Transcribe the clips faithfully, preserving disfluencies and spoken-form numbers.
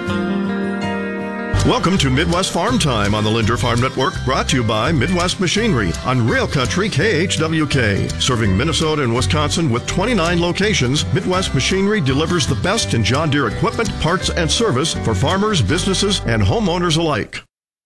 Welcome to Midwest Farm Time on the Linder Farm Network, brought to you by Midwest Machinery on Rail Country K H W K. Serving Minnesota and Wisconsin with twenty-nine locations, Midwest Machinery delivers the best in John Deere equipment, parts, and service for farmers, businesses, and homeowners alike.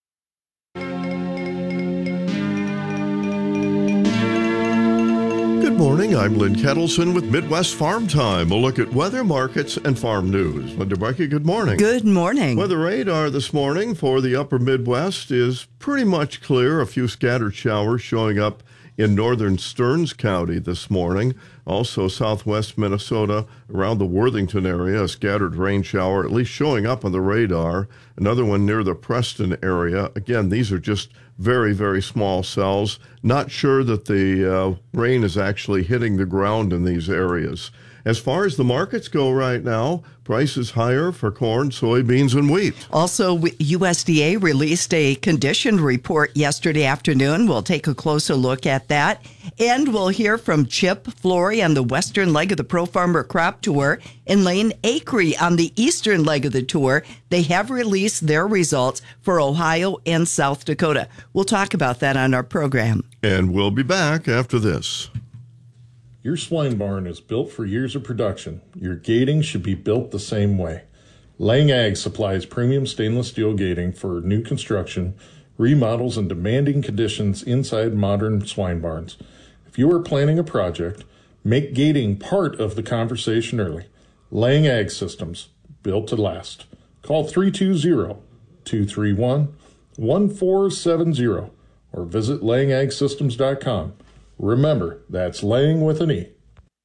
Good morning, I'm Lynn Kettleson with Midwest Farm Time. We'll look at weather, markets, and farm news. Linda Brekke, good morning. Good morning. Weather radar this morning for the upper Midwest is pretty much clear. A few scattered showers showing up in northern Stearns County this morning. Also southwest Minnesota around the Worthington area, a scattered rain shower at least showing up on the radar. Another one near the Preston area. Again, these are just very, very small cells. Not sure that the uh, rain is actually hitting the ground in these areas. As far as the markets go right now, prices higher for corn, soybeans, and wheat. Also, U S D A released a condition report yesterday afternoon. We'll take a closer look at that. And we'll hear from Chip Flory on the western leg of the Pro Farmer Crop Tour and Lane Acree on the eastern leg of the tour. They have released their results for Ohio and South Dakota. We'll talk about that on our program. And we'll be back after this. Your swine barn is built for years of production. Your gating should be built the same way. Lang Ag supplies premium stainless steel gating for new construction, remodels, and demanding conditions inside modern swine barns. If you are planning a project, make gating part of the conversation early. Lang Ag Systems, built to last. Call three two zero, two three one, one four seven zero or visit lang ag systems dot com. Remember, that's Lang with an E.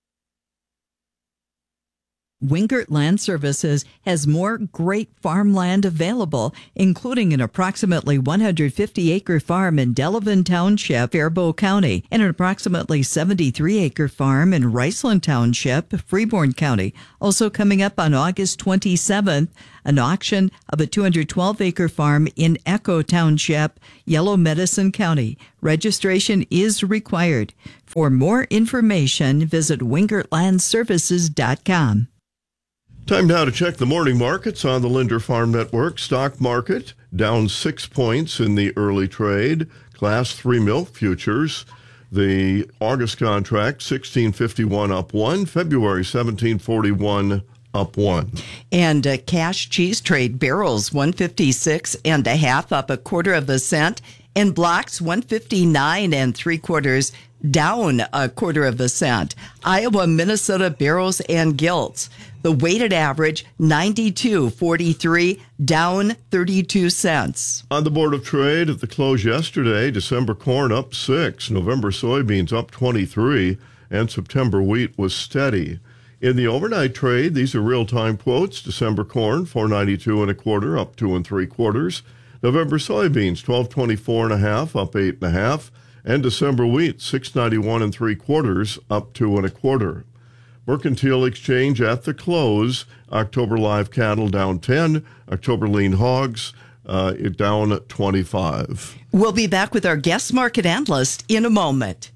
Wingert Land Services has more great farmland available, including an approximately one hundred fifty acre farm in Delavan Township, Faribault County, and an approximately seventy-three acre farm in Riceland Township, Freeborn County. Also coming up on August twenty-seventh, an auction of a two hundred twelve acre farm in Echo Township, Yellow Medicine County. Registration is required. For more information, visit wingert land services dot com. Time now to check the morning markets on the Linder Farm Network. Stock market down six points in the early trade. Class three milk futures. The August contract sixteen fifty-one up one. February seventeen forty-one up one. And uh, cash cheese trade barrels one fifty-six and a half up a quarter of a cent. And blocks one fifty-nine and three quarters down a quarter of a cent. Iowa, Minnesota barrels and gilts. The weighted average ninety-two forty-three, down thirty-two cents. On the Board of Trade at the close yesterday, December corn up six, November soybeans up twenty-three, and September wheat was steady. In the overnight trade, these are real-time quotes. December corn four ninety-two and a quarter, up two and three quarters. November soybeans twelve twenty-four and a half, up eight and a half, and December wheat six ninety-one and three quarters, up two and a quarter. Mercantile Exchange at the close, October live cattle down ten, October lean hogs uh, down twenty-five. We'll be back with our guest market analyst in a moment.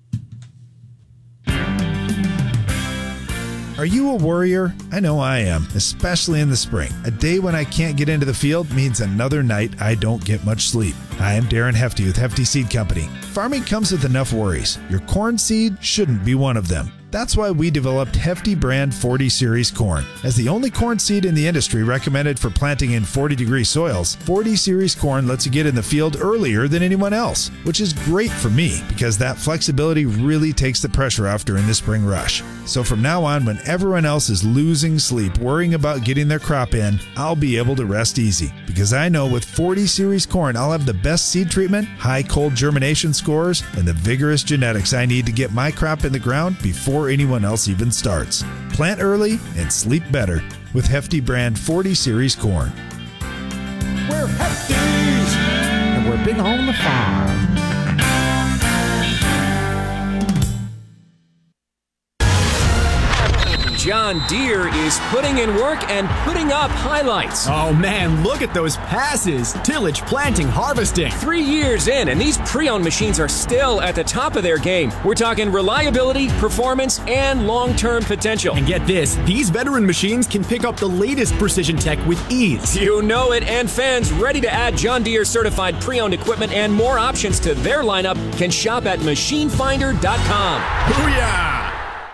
Are you a worrier? I know I am, especially in the spring. A day when I can't get into the field means another night I don't get much sleep. Hi, I'm Darren Hefty with Hefty Seed Company. Farming comes with enough worries. Your corn seed shouldn't be one of them. That's why we developed Hefty brand forty series corn. As the only corn seed in the industry recommended for planting in forty degree soils, forty series corn lets you get in the field earlier than anyone else, which is great for me because that flexibility really takes the pressure off during the spring rush. So from now on, when everyone else is losing sleep worrying about getting their crop in, I'll be able to rest easy because I know with forty series corn, I'll have the best seed treatment, high cold germination scores, and the vigorous genetics I need to get my crop in the ground before anyone else even starts. Plant early and sleep better with Hefty brand forty series corn. We're Hefties, and we're big on the farm. John Deere is putting in work and putting up highlights. Oh man, look at those passes. Tillage, planting, harvesting. Three years in, and these pre-owned machines are still at the top of their game. We're talking reliability, performance, and long-term potential. And get this, these veteran machines can pick up the latest precision tech with ease. You know it, and fans ready to add John Deere certified pre-owned equipment and more options to their lineup can shop at machine finder dot com. Booyah!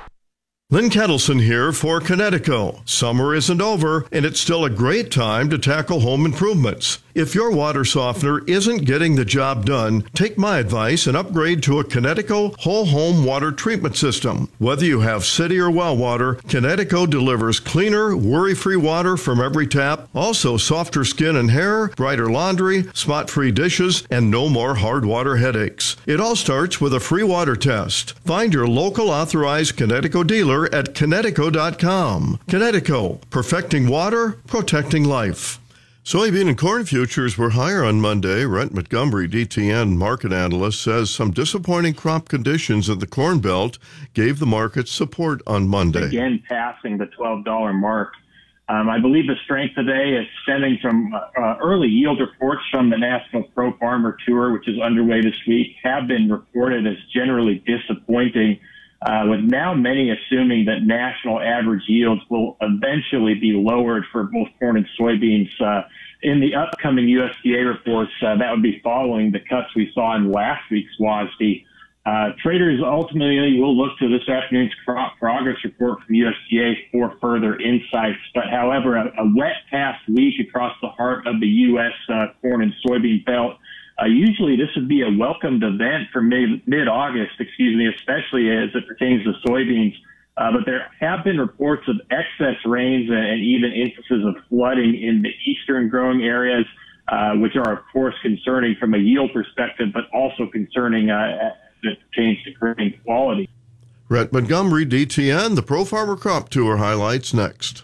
Lynn Kettleson here for Connecticut. Summer isn't over, and it's still a great time to tackle home improvements. If your water softener isn't getting the job done, take my advice and upgrade to a Connecticut whole home water treatment system. Whether you have city or well water, Connecticut delivers cleaner, worry-free water from every tap, also softer skin and hair, brighter laundry, spot-free dishes, and no more hard water headaches. It all starts with a free water test. Find your local authorized Connecticut dealer at Connecticut dot com. Connecticut, perfecting water, protecting life. Soybean and corn futures were higher on Monday. Rhett Montgomery, D T N market analyst, says some disappointing crop conditions in the Corn Belt gave the market support on Monday. Again, passing the twelve dollar mark. Um, I believe the strength today is stemming from uh, early yield reports from the National Pro Farmer Tour, which is underway this week, have been reported as generally disappointing. Uh, with now many assuming that national average yields will eventually be lowered for both corn and soybeans uh, in the upcoming U S D A reports. Uh, that would be following the cuts we saw in last week's WASDE. Uh, traders ultimately will look to this afternoon's crop progress report from U S D A for further insights. But however, a, a wet past week across the heart of the U S uh, corn and soybean belt. Uh, usually this would be a welcomed event for mid, mid-August, excuse me, especially as it pertains to soybeans. Uh, but there have been reports of excess rains and, and even instances of flooding in the eastern growing areas, uh, which are, of course, concerning from a yield perspective, but also concerning uh, as it pertains to grain quality. Rhett Montgomery, D T N, the Pro Farmer Crop Tour highlights next.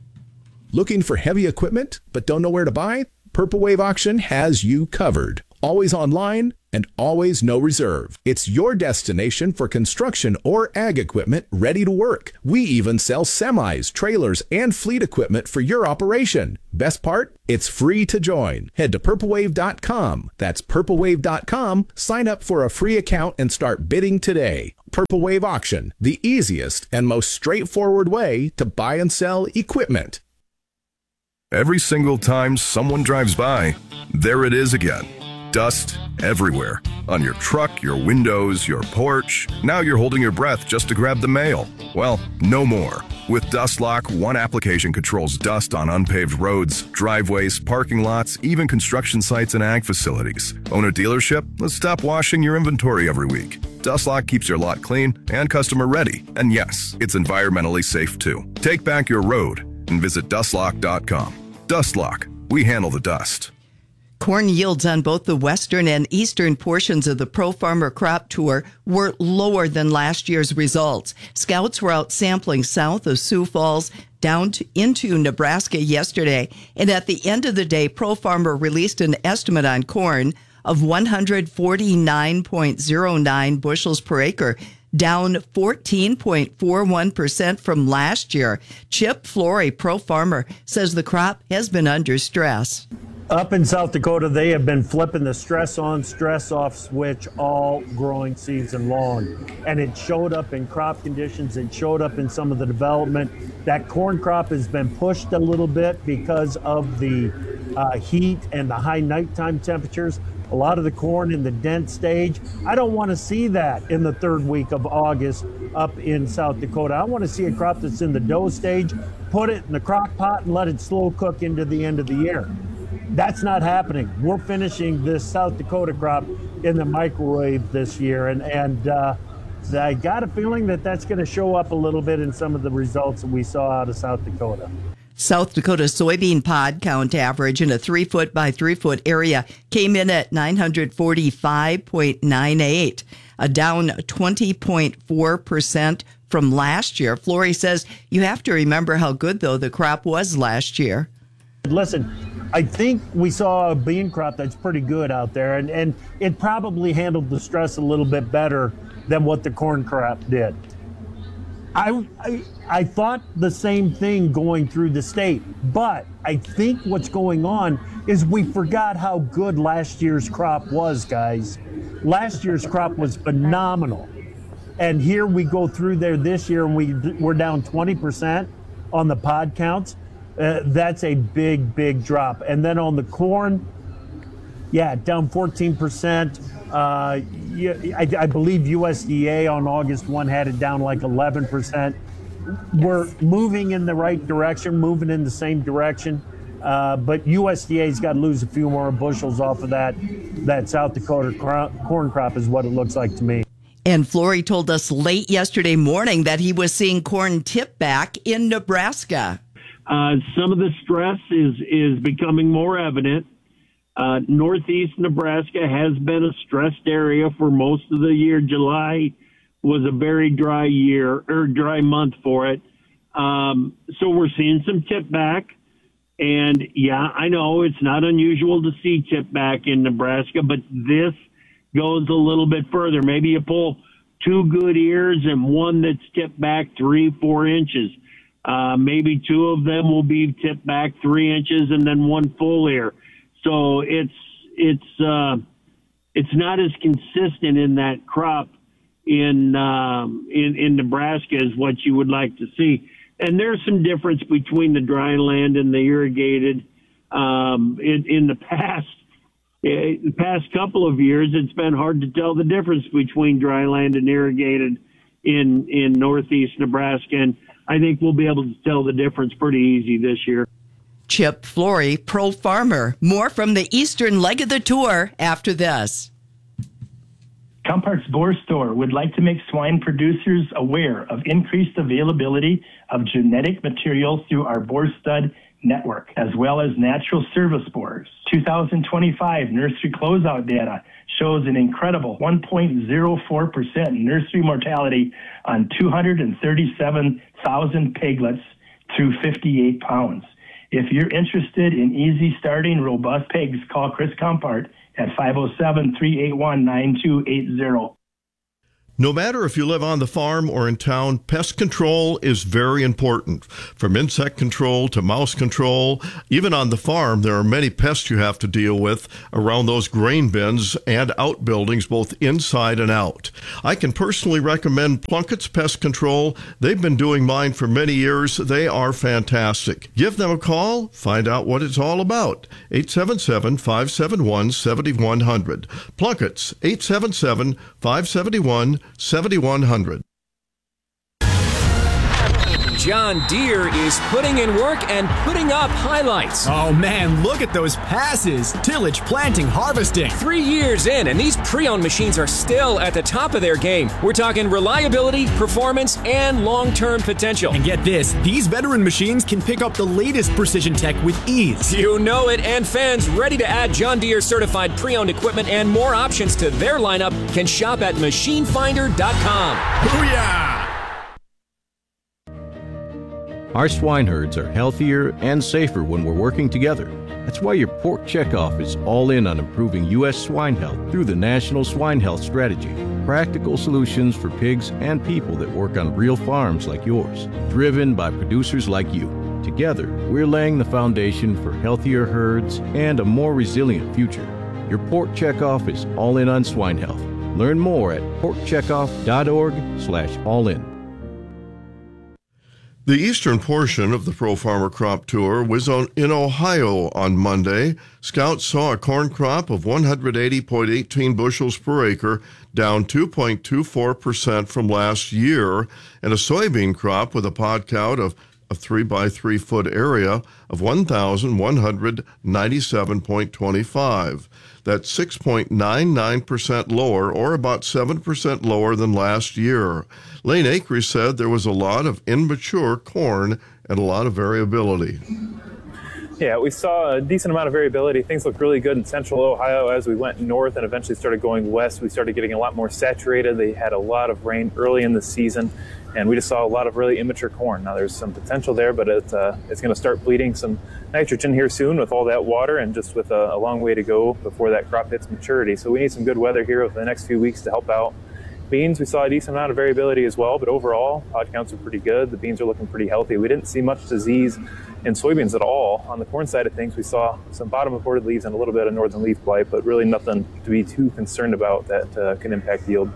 Looking for heavy equipment but don't know where to buy? Purple Wave Auction has you covered. Always online and always no reserve. It's your destination for construction or ag equipment ready to work. We even sell semis, trailers, and fleet equipment for your operation. Best part? It's free to join. Head to purple wave dot com. That's purple wave dot com. Sign up for a free account and start bidding today. Purple Wave Auction, the easiest and most straightforward way to buy and sell equipment. Every single time someone drives by, there it is again. Dust everywhere. On your truck, your windows, your porch. Now you're holding your breath just to grab the mail. Well, no more. With DustLock, one application controls dust on unpaved roads, driveways, parking lots, even construction sites and ag facilities. Own a dealership? Let's stop washing your inventory every week. DustLock keeps your lot clean and customer ready. And yes, it's environmentally safe too. Take back your road and visit dust lock dot com. DustLock. We handle the dust. Corn yields on both the western and eastern portions of the Pro Farmer Crop Tour were lower than last year's results. Scouts were out sampling south of Sioux Falls down to, into Nebraska yesterday. And at the end of the day, Pro Farmer released an estimate on corn of one hundred forty-nine point oh nine bushels per acre, down fourteen point four one percent from last year. Chip Flory, Pro Farmer, says the crop has been under stress. Up in South Dakota, they have been flipping the stress on, stress off switch all growing season long. And it showed up in crop conditions. It showed up in some of the development. That corn crop has been pushed a little bit because of the uh, heat and the high nighttime temperatures. A lot of the corn in the dent stage. I don't want to see that in the third week of August up in South Dakota. I want to see a crop that's in the dough stage, put it in the crock pot and let it slow cook into the end of the year. That's not happening. We're finishing this South Dakota crop in the microwave this year, and, and uh, I got a feeling that that's going to show up a little bit in some of the results that we saw out of South Dakota. South Dakota soybean pod count average in a three foot by three foot area came in at nine hundred forty-five point nine eight, a down twenty point four percent from last year. Flory says you have to remember how good, though, the crop was last year. Listen, I think we saw a bean crop that's pretty good out there, and, and it probably handled the stress a little bit better than what the corn crop did. I, I I thought the same thing going through the state, but I think what's going on is we forgot how good last year's crop was, guys. Last year's crop was phenomenal. And here we go through there this year and we, we're down twenty percent on the pod counts. Uh, that's a big, big drop. And then on the corn, yeah, down fourteen percent. Uh, yeah, I, I believe U S D A on August first had it down like eleven percent. We're moving in the right direction, moving in the same direction. Uh, but U S D A's got to lose a few more bushels off of that. That South Dakota cro- corn crop is what it looks like to me. And Flory told us late yesterday morning that he was seeing corn tip back in Nebraska. Uh, some of the stress is, is becoming more evident. Uh, Northeast Nebraska has been a stressed area for most of the year. July was a very dry year or dry month for it. Um, so we're seeing some tip back. And yeah, I know it's not unusual to see tip back in Nebraska, but this goes a little bit further. Maybe you pull two good ears and one that's tipped back three, four inches. Uh, maybe two of them will be tipped back three inches and then one full ear. So it's it's uh, it's not as consistent in that crop in, um, in in Nebraska as what you would like to see. And there's some difference between the dry land and the irrigated. Um, in, in the past, eh, the past couple of years, it's been hard to tell the difference between dry land and irrigated in in Northeast Nebraska. And I think we'll be able to tell the difference pretty easy this year. Chip Flory, Pro Farmer. More from the eastern leg of the tour after this. Compart's Boar Store would like to make swine producers aware of increased availability of genetic material through our boar stud network, as well as natural service boars. two thousand twenty-five nursery closeout data shows an incredible one point zero four percent nursery mortality on two hundred thirty-seven thousand piglets through fifty-eight pounds. If you're interested in easy starting robust pigs, call Chris Compart at five oh seven, three eight one, nine two eight zero. No matter if you live on the farm or in town, pest control is very important. From insect control to mouse control, even on the farm, there are many pests you have to deal with around those grain bins and outbuildings, both inside and out. I can personally recommend Plunkett's Pest Control. They've been doing mine for many years. They are fantastic. Give them a call. Find out what it's all about. eight seven seven, five seven one, seven one zero zero. Plunkett's, eight seven seven, five seven one, seven one zero zero. John Deere is putting in work and putting up highlights. Oh man, look at those passes. Tillage, planting, harvesting. Three years in, and these pre-owned machines are still at the top of their game. We're talking reliability, performance, and long-term potential. And get this, these veteran machines can pick up the latest precision tech with ease. You know it, and fans ready to add John Deere certified pre-owned equipment and more options to their lineup can shop at machine finder dot com. Booyah! Our swine herds are healthier and safer when we're working together. That's why your Pork Checkoff is all in on improving U S swine health through the National Swine Health Strategy. Practical solutions for pigs and people that work on real farms like yours, driven by producers like you. Together, we're laying the foundation for healthier herds and a more resilient future. Your Pork Checkoff is all in on swine health. Learn more at pork checkoff dot org slash all in. The eastern portion of the Pro Farmer Crop Tour was on, in Ohio on Monday. Scouts saw a corn crop of one hundred eighty point one eight bushels per acre, down two point two four percent from last year, and a soybean crop with a pod count of a three by three foot area of one thousand one hundred ninety-seven point two five. That's six point nine nine percent lower, or about seven percent lower than last year. Lane Acre said there was a lot of immature corn and a lot of variability. Yeah, we saw a decent amount of variability. Things looked really good in central Ohio as we went north and eventually started going west. We started getting a lot more saturated. They had a lot of rain early in the season, and we just saw a lot of really immature corn. Now there's some potential there, but it's, uh, it's going to start bleeding some nitrogen here soon with all that water and just with a, a long way to go before that crop hits maturity. So we need some good weather here over the next few weeks to help out Beans, we saw a decent amount of variability as well, but overall, pod counts are pretty good. The beans are looking pretty healthy. We didn't see much disease in soybeans at all. On the corn side of things, we saw some bottom aborted leaves and a little bit of northern leaf blight, but really nothing to be too concerned about that uh, can impact yield.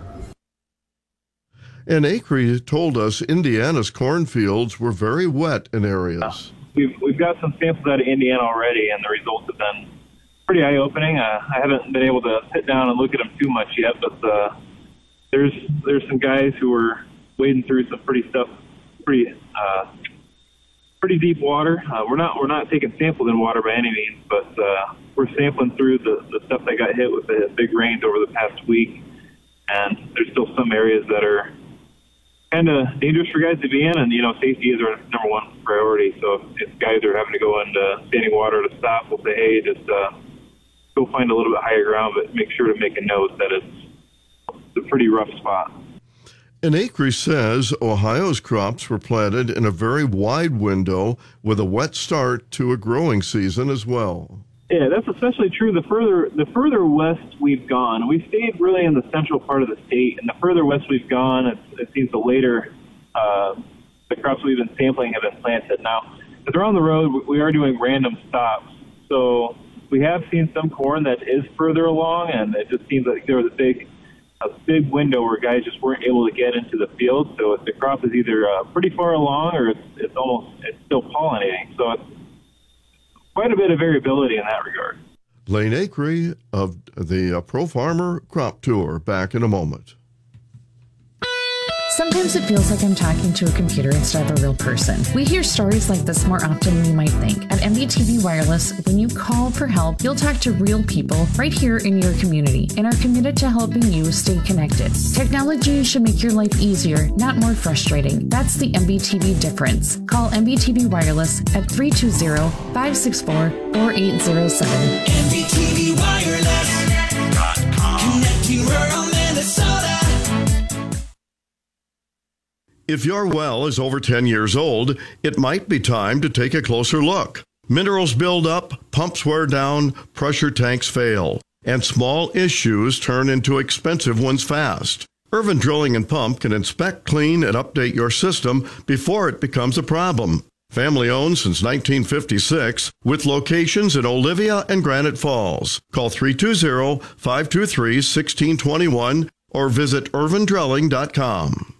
And Acre told us Indiana's cornfields were very wet in areas. We've, we've got some samples out of Indiana already, and the results have been pretty eye-opening. Uh, I haven't been able to sit down and look at them too much yet, but uh, there's there's some guys who are wading through some pretty stuff, pretty uh, pretty deep water. Uh, we're not we're not taking samples in water by any means, but uh, we're sampling through the, the stuff that got hit with the big rains over the past week, and there's still some areas that are kind of dangerous for guys to be in, and, you know, safety is our number one priority. So if, if guys are having to go into standing water to stop, we'll say, hey, just uh, go find a little bit higher ground, but make sure to make a note that it's a pretty rough spot. And Acre says Ohio's crops were planted in a very wide window with a wet start to a growing season as well. Yeah, that's especially true the further the further west we've gone. We've stayed really in the central part of the state, and the further west we've gone, it, it seems the later uh, the crops we've been sampling have been planted. Now, as we're on the road, we are doing random stops. So we have seen some corn that is further along, and it just seems like there was a big a big window where guys just weren't able to get into the field. So the crop is either uh, pretty far along or it's, it's almost it's still pollinating. So it's quite a bit of variability in that regard. Lane Acre of the uh, Pro Farmer Crop Tour, back in a moment. Sometimes it feels like I'm talking to a computer instead of a real person. We hear stories like this more often than you might think. At M B T V Wireless, when you call for help, you'll talk to real people right here in your community and are committed to helping you stay connected. Technology should make your life easier, not more frustrating. That's the M B T V difference. Call M B T V Wireless at three two zero, five six four, four eight zero seven. M B T V Wireless dot com. Connecting rural Minnesota. If your well is over ten years old, it might be time to take a closer look. Minerals build up, pumps wear down, pressure tanks fail, and small issues turn into expensive ones fast. Irvin Drilling and Pump can inspect, clean, and update your system before it becomes a problem. Family owned since nineteen fifty-six, with locations in Olivia and Granite Falls. Call three two zero, five two three, one six two one or visit irvin drilling dot com.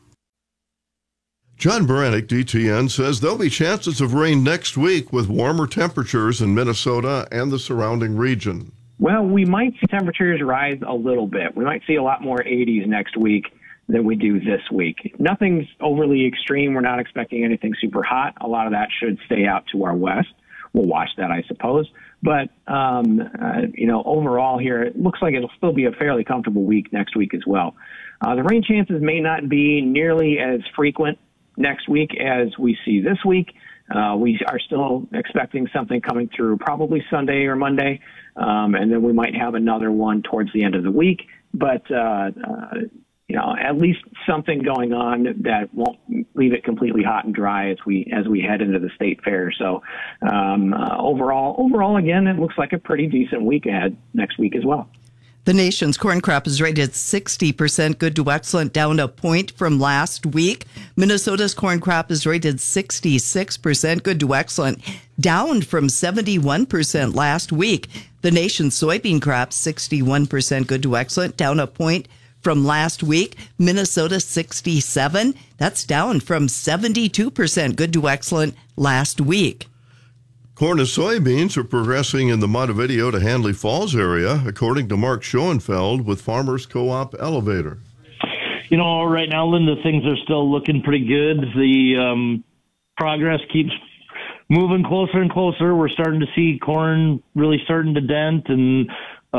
John Baranek, D T N, says there'll be chances of rain next week with warmer temperatures in Minnesota and the surrounding region. Well, we might see temperatures rise a little bit. We might see a lot more eighties next week than we do this week. Nothing's overly extreme. We're not expecting anything super hot. A lot of that should stay out to our west. We'll watch that, I suppose. But, um, uh, you know, overall here, it looks like it'll still be a fairly comfortable week next week as well. Uh, the rain chances may not be nearly as frequent next week as we see this week. Uh, we are still expecting something coming through probably Sunday or Monday, um, and then we might have another one towards the end of the week. But, uh, uh, you know, at least something going on that won't leave it completely hot and dry as we as we head into the state fair. So um, uh, overall, overall, again, it looks like a pretty decent week ahead next week as well. The nation's corn crop is rated sixty percent good to excellent, down a point from last week. Minnesota's corn crop is rated sixty-six percent good to excellent, down from seventy-one percent last week. The nation's soybean crop, sixty-one percent good to excellent, down a point from last week. Minnesota, sixty-seven. That's down from seventy-two percent good to excellent last week. Corn and soybeans are progressing in the Montevideo to Handley Falls area, according to Mark Schoenfeld with Farmers Co-op Elevator. You know, right now, Linda, things are still looking pretty good. The um, progress keeps moving closer and closer. We're starting to see corn really starting to dent and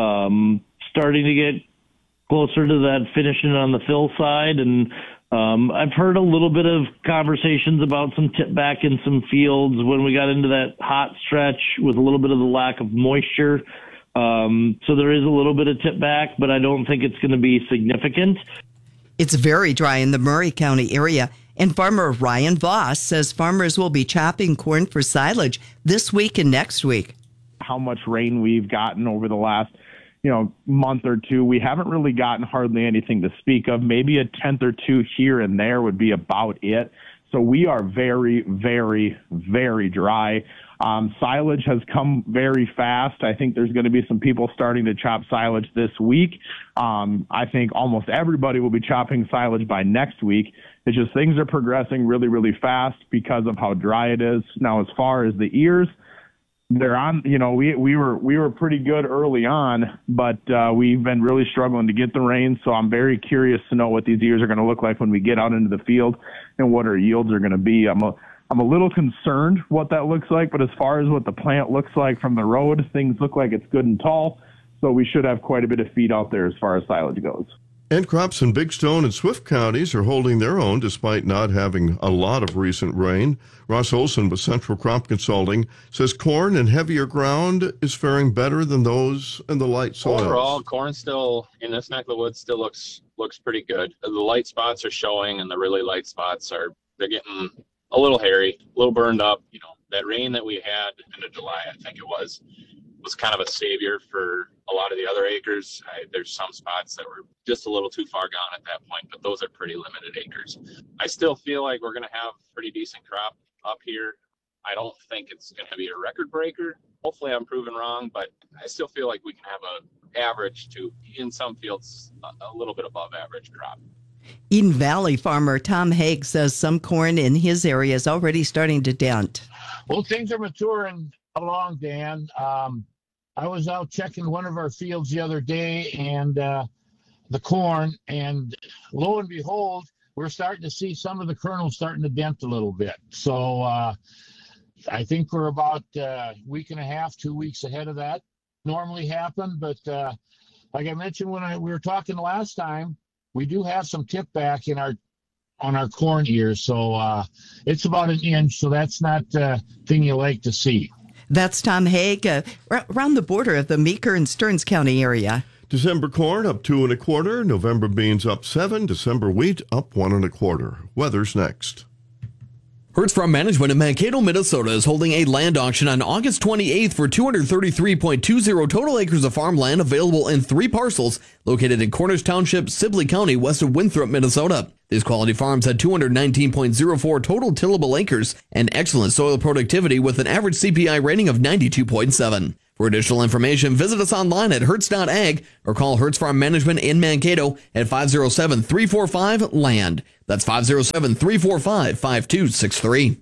um, starting to get closer to that finishing on the fill side. And Um, I've heard a little bit of conversations about some tip back in some fields when we got into that hot stretch with a little bit of the lack of moisture. Um, so there is a little bit of tip back, but I don't think it's going to be significant. It's very dry in the Murray County area, and farmer Ryan Voss says farmers will be chopping corn for silage this week and next week. How much rain we've gotten over the last you know, month or two, we haven't really gotten hardly anything to speak of. Maybe a tenth or two here and there would be about it. So we are very, very, very dry. Um, silage has come very fast. I think there's going to be some people starting to chop silage this week. Um, I think almost everybody will be chopping silage by next week. It's just things are progressing really, really fast because of how dry it is. Now, as far as the ears, they're on, you know, we, we were, we were pretty good early on, but, uh, we've been really struggling to get the rain. So I'm very curious to know what these ears are going to look like when we get out into the field and what our yields are going to be. I'm a, I'm a little concerned what that looks like, but as far as what the plant looks like from the road, things look like it's good and tall. So we should have quite a bit of feed out there as far as silage goes. And crops in Big Stone and Swift counties are holding their own despite not having a lot of recent rain. Ross Olson with Central Crop Consulting says corn in heavier ground is faring better than those in the light soils. Overall, corn still in this neck of the woods still looks looks pretty good. The light spots are showing, and the really light spots are they're getting a little hairy, a little burned up. You know, that rain that we had in July, I think it was, was kind of a savior for a lot of the other acres. I, there's some spots that were just a little too far gone at that point, but those are pretty limited acres. I still feel like we're going to have a pretty decent crop up here. I don't think it's going to be a record breaker. Hopefully I'm proven wrong, but I still feel like we can have a average to, in some fields, a, a little bit above average crop. Eden Valley farmer Tom Haig says some corn in his area is already starting to dent. Well, things are maturing along, Dan. Um, I was out checking one of our fields the other day and uh, the corn, and lo and behold, we're starting to see some of the kernels starting to dent a little bit. So uh, I think we're about a week and a half, two weeks ahead of that. Normally happen, but uh, like I mentioned when I, we were talking last time, we do have some tip back in our on our corn ears. So uh, it's about an inch, so that's not a thing you like to see. That's Tom Haig, uh, r- around the border of the Meeker and Stearns County area. December corn up two and a quarter. November beans up seven. December wheat up one and a quarter. Weather's next. Hertz Farm Management in Mankato, Minnesota is holding a land auction on August twenty-eighth for two hundred thirty-three point two zero total acres of farmland available in three parcels located in Cornish Township, Sibley County, west of Winthrop, Minnesota. These quality farms had two hundred nineteen point zero four total tillable acres and excellent soil productivity with an average C P I rating of ninety-two point seven. For additional information, visit us online at hertz dot ag or call Hertz Farm Management in Mankato at five oh seven, three four five, LAND. That's five oh seven, three four five, five two six three.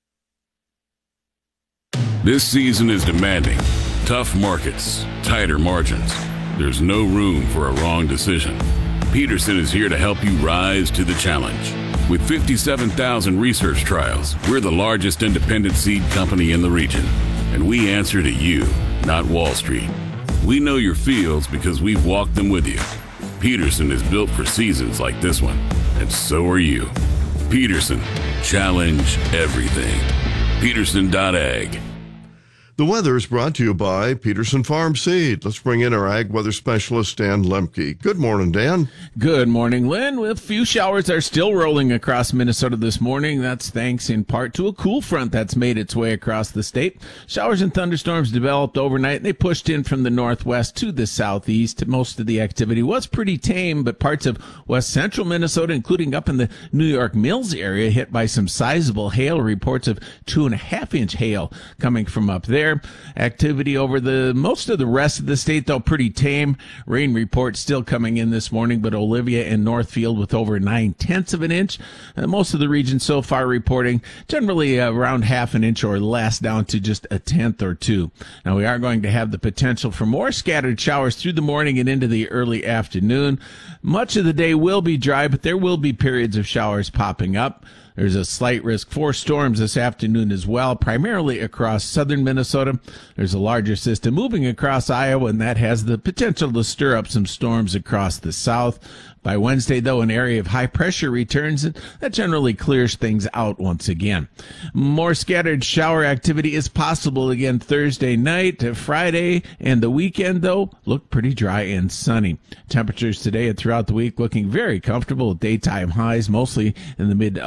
This season is demanding. Tough markets, tighter margins. There's no room for a wrong decision. Peterson is here to help you rise to the challenge. With fifty-seven thousand research trials, we're the largest independent seed company in the region. And we answer to you, not Wall Street. We know your fields because we've walked them with you. Peterson is built for seasons like this one, and so are you. Peterson, challenge everything. Peterson dot ag. The weather is brought to you by Peterson Farm Seed. Let's bring in our ag weather specialist, Dan Lemke. Good morning, Dan. Good morning, Lynn. Well, a few showers are still rolling across Minnesota this morning. That's thanks in part to a cool front that's made its way across the state. Showers and thunderstorms developed overnight, and they pushed in from the northwest to the southeast. Most of the activity was pretty tame, but parts of west central Minnesota, including up in the New York Mills area, hit by some sizable hail. Reports of two and a half inch hail coming from up there. Activity over the most of the rest of the state, though, pretty tame. Rain reports still coming in this morning, but Olivia and Northfield with over nine tenths of an inch. Uh, most of the region so far reporting generally around half an inch or less, down to just a tenth or two. Now, we are going to have the potential for more scattered showers through the morning and into the early afternoon. Much of the day will be dry, but there will be periods of showers popping up. There's a slight risk for storms this afternoon as well, primarily across southern Minnesota. There's a larger system moving across Iowa, and that has the potential to stir up some storms across the south. By Wednesday, though, an area of high pressure returns, and that generally clears things out once again. More scattered shower activity is possible again Thursday night, Friday, and the weekend, though, look pretty dry and sunny. Temperatures today and throughout the week looking very comfortable. Daytime highs mostly in the mid to upper seventies.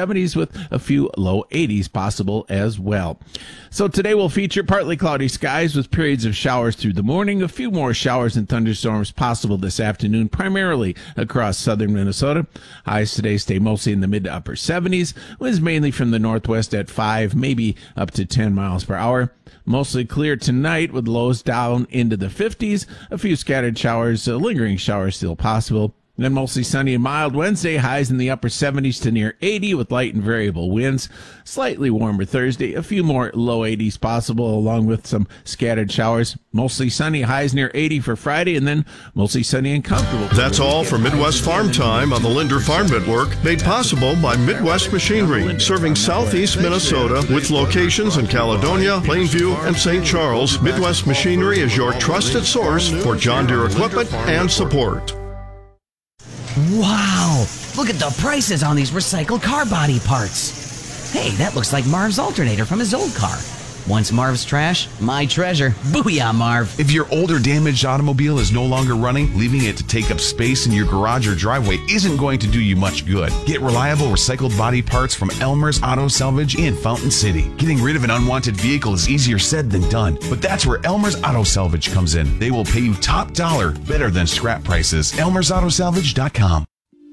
seventies with a few low eighties possible as well. So today will feature partly cloudy skies with periods of showers through the morning. A few more showers and thunderstorms possible this afternoon, primarily across southern Minnesota. Highs today stay mostly in the mid to upper seventies. Winds mainly from the northwest at five, maybe up to ten miles per hour. Mostly clear tonight with lows down into the fifties. A few scattered showers, uh, lingering showers still possible. Then mostly sunny and mild Wednesday, highs in the upper seventies to near eighty with light and variable winds. Slightly warmer Thursday, a few more low eighties possible along with some scattered showers. Mostly sunny, highs near eighty for Friday, and then mostly sunny and comfortable. That's all for Midwest Farm Time on the Linder Farm Network, made possible by Midwest Machinery, serving southeast Minnesota with locations in Caledonia, Plainview, and Saint Charles. Midwest Machinery is your trusted source for John Deere equipment and support. Wow! Look at the prices on these recycled car body parts. Hey, that looks like Marv's alternator from his old car. Once Marv's trash, my treasure. Booyah, Marv. If your older damaged automobile is no longer running, leaving it to take up space in your garage or driveway isn't going to do you much good. Get reliable recycled body parts from Elmer's Auto Salvage in Fountain City. Getting rid of an unwanted vehicle is easier said than done, but that's where Elmer's Auto Salvage comes in. They will pay you top dollar, better than scrap prices. elmers auto salvage dot com.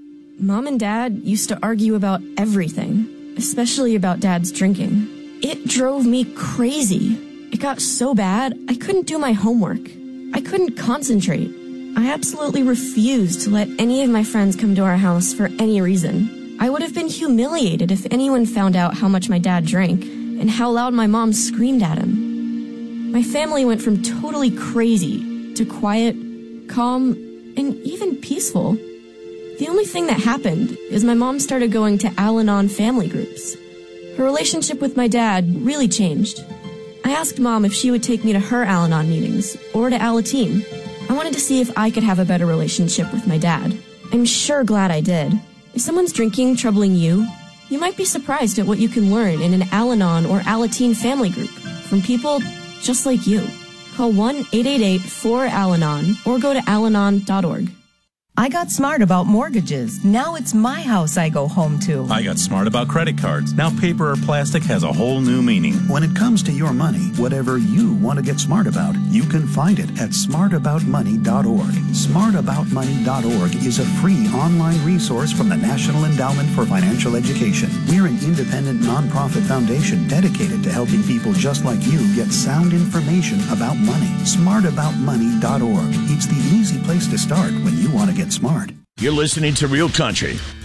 Mom and Dad used to argue about everything, especially about Dad's drinking. It drove me crazy. It got so bad, I couldn't do my homework. I couldn't concentrate. I absolutely refused to let any of my friends come to our house for any reason. I would have been humiliated if anyone found out how much my dad drank and how loud my mom screamed at him. My family went from totally crazy to quiet, calm, and even peaceful. The only thing that happened is my mom started going to Al-Anon family groups. Her relationship with my dad really changed. I asked Mom if she would take me to her Al-Anon meetings or to Alateen. I wanted to see if I could have a better relationship with my dad. I'm sure glad I did. If someone's drinking troubling you, you might be surprised at what you can learn in an Al-Anon or Alateen family group from people just like you. Call one eight eight eight four Al Anon or go to al anon dot org. I got smart about mortgages. Now it's my house I go home to. I got smart about credit cards. Now paper or plastic has a whole new meaning. When it comes to your money, whatever you want to get smart about, you can find it at smart about money dot org. smart about money dot org is a free online resource from the National Endowment for Financial Education. We're an independent nonprofit foundation dedicated to helping people just like you get sound information about money. smart about money dot org. It's the easy place to start when you want to get smart. You're listening to Real Country